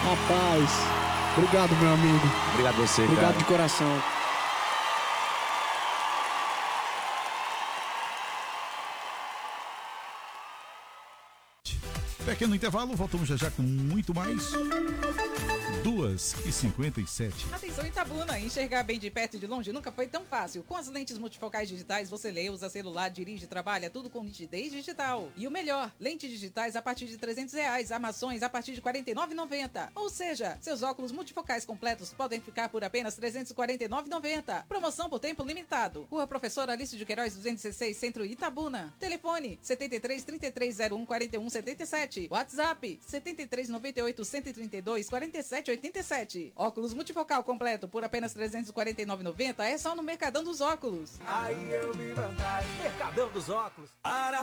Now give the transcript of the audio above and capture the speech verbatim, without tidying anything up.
Rapaz, obrigado, meu amigo. Obrigado a você, Obrigado cara. de coração. Pequeno intervalo, voltamos já já com muito mais. duas e cinquenta e sete. Atenção, Itabuna, enxergar bem de perto e de longe nunca foi tão fácil. Com as lentes multifocais digitais, você lê, usa celular, dirige, trabalha, tudo com nitidez digital. E o melhor, lentes digitais a partir de trezentos reais, armações a partir de quarenta e nove reais e noventa centavos. Ou seja, seus óculos multifocais completos podem ficar por apenas trezentos e quarenta e nove reais e noventa centavos. Promoção por tempo limitado. Rua Professora Alice de Queiroz, duzentos e dezesseis, Centro Itabuna. Telefone setenta e três, trinta e três, zero um, quarenta e um, setenta e sete. WhatsApp setenta e três, noventa e oito, cento e trinta e dois, quarenta e sete, oitenta e sete. Óculos multifocal completo por apenas trezentos e quarenta e nove reais e noventa centavos é só no Mercadão dos Óculos. Aí eu vi vantagem. Mercadão dos Óculos. Para